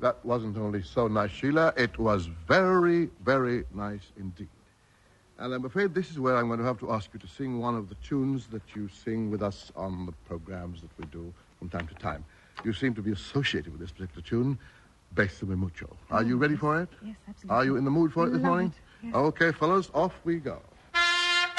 That wasn't only so nice, Sheila. It was very, very nice indeed. And I'm afraid this is where I'm going to have to ask you to sing one of the tunes that you sing with us on the programs that we do from time to time. You seem to be associated with this particular tune, Bésame Mucho. Are you ready for it? Yes, absolutely. Are you in the mood for it this morning? Yes. Okay, fellas, off we go.